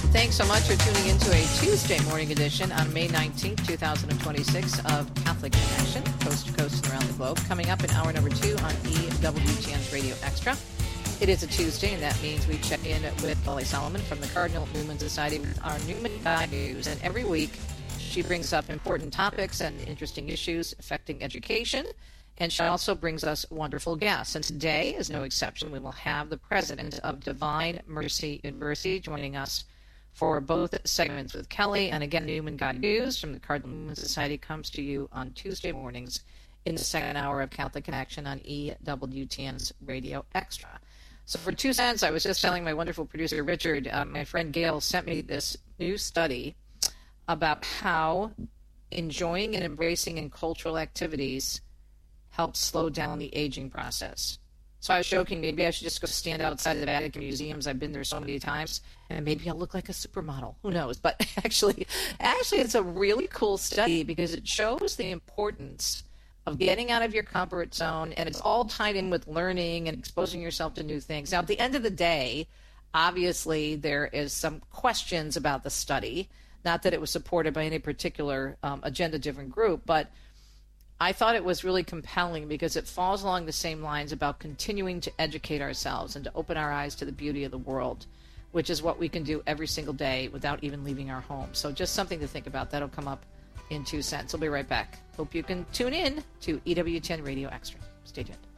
Thanks so much for tuning into a Tuesday morning edition on May 19th, 2026 of Catholic Connection, coast to coast and around the globe. Coming up in hour number 2 on EWTN's Radio Extra. It is a Tuesday, and that means we check in with Kelly Solomon from the Cardinal Newman Society with our Newman Guide News. And every week, she brings up important topics and interesting issues affecting education. And she also brings us wonderful guests. And today is no exception. We will have the president of Divine Mercy University joining us for both segments with Kelly. And again, Newman Guide News from the Cardinal Newman Society comes to you on Tuesday mornings in the second hour of Catholic Connection on EWTN's Radio Extra. So for 2 cents, I was just telling my wonderful producer, Richard, my friend Gail sent me this new study about how enjoying and embracing in cultural activities helps slow down the aging process. So I was joking, maybe I should just go stand outside of the Vatican museums. I've been there so many times, and maybe I'll look like a supermodel. Who knows? But actually, it's a really cool study because it shows the importance of getting out of your comfort zone, and it's all tied in with learning and exposing yourself to new things. Now, at the end of the day, obviously, there is some questions about the study. Not that it was supported by any particular agenda-driven group, but I thought it was really compelling because it falls along the same lines about continuing to educate ourselves and to open our eyes to the beauty of the world, which is what we can do every single day without even leaving our home. So just something to think about. That'll come up in 2 cents. We'll be right back. Hope you can tune in to EWTN Radio Extra. Stay tuned.